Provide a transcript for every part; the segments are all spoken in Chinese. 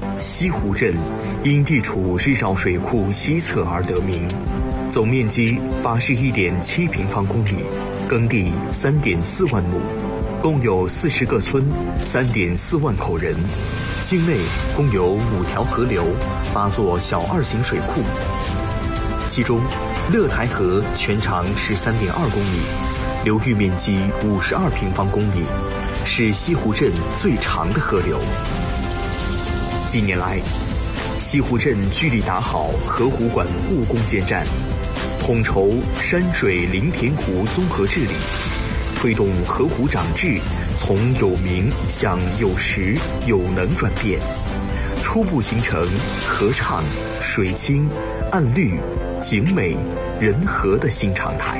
西湖镇因地处日照水库西侧而得名，总面积81.7平方公里，耕地3.4万亩，共有40个村，3.4万口人。境内共有5条河流，8座小2型水库，其中乐台河全长13.2公里，流域面积52平方公里，是西湖镇最长的河流。近年来，西湖镇聚力打好河湖管护攻坚战，统筹山水林田湖综合治理，推动河湖长治从有名向有实有能转变，初步形成河畅、水清、岸绿、景美、人和的新常态。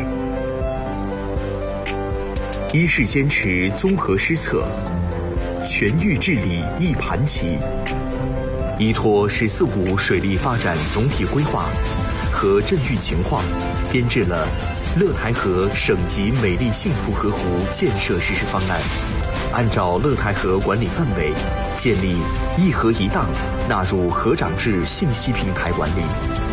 一是坚持综合施策，全域治理一盘棋，依托“十四五”水利发展总体规划和镇域情况，编制了乐台河省级美丽幸福河湖建设实施方案，按照乐台河管理范围，建立一河一档纳入河长治信息平台管理，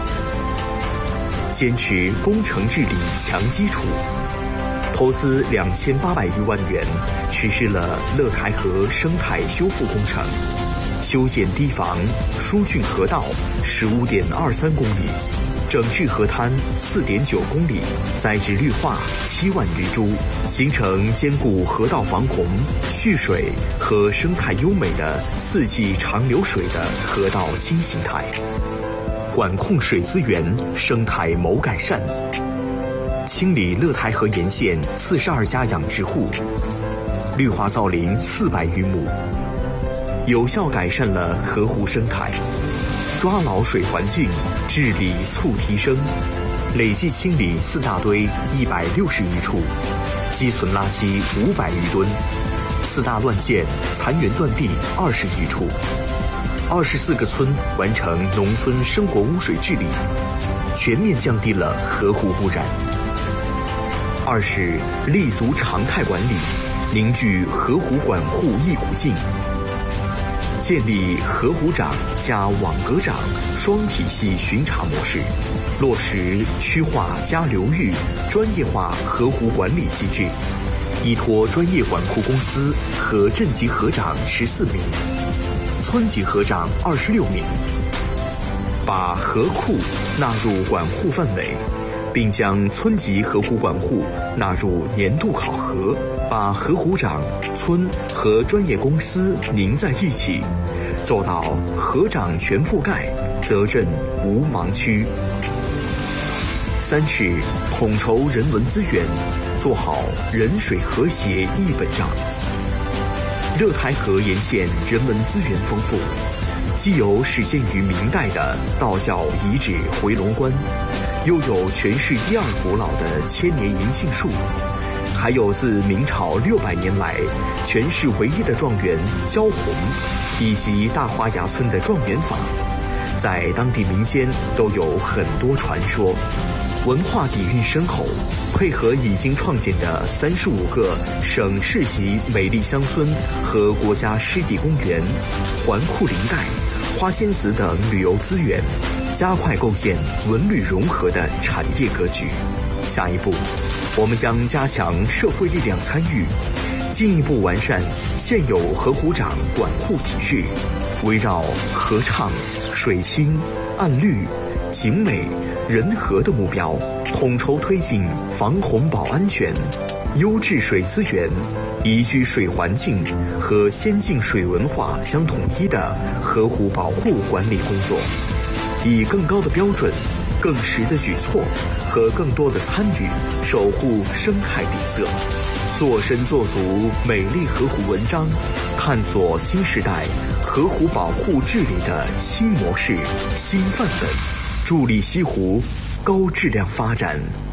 坚持工程治理强基础，投资2800余万元，实施了乐台河生态修复工程，修建堤防、疏浚河道15.23公里，整治河滩4.9公里，栽植绿化7万余株，形成兼顾河道防洪、蓄水和生态优美的4季长流水的河道新形态。管控水资源生态谋改善，清理乐台河沿线42家养殖户，绿化造林400余亩，有效改善了河湖生态，抓牢水环境，治理促提升，累计清理4大堆160余处，积存垃圾500余吨，4大乱建残垣断壁20余处，24个村完成农村生活污水治理，全面降低了河湖污染。二是立足常态管理，凝聚河湖管护一股劲，建立河湖长加网格长双体系巡查模式，落实区划加流域专业化河湖管理机制，依托专业管库公司和镇级河长14名，村级河长26名，把河库纳入管护范围，并将村级河湖管护纳入年度考核，把河湖长、村和专业公司拧在一起，做到河长全覆盖，责任无盲区。三是统筹人文资源，做好人水和谐一本账。乐台河沿线人文资源丰富，既有始建于明代的道教遗址回龙观，又有全市第2古老的千年银杏树，还有自明朝600年来全市唯一的状元焦红，以及大花崖村的状元坊，在当地民间都有很多传说，文化底蕴深厚，配合已经创建的35个省市级美丽乡村和国家湿地公园、环库林带、花仙子等旅游资源，加快构建文旅融合的产业格局。下一步，我们将加强社会力量参与，进一步完善现有河湖长管护体制，围绕河畅、水清、岸绿、景美、人和的目标，统筹推进防洪保安全、优质水资源、宜居水环境和先进水文化相统一的河湖保护管理工作，以更高的标准、更实的举措和更多的参与，守护生态底色，做深做足美丽河湖文章，探索新时代河湖保护治理的新模式、新范本，助力西湖高质量发展。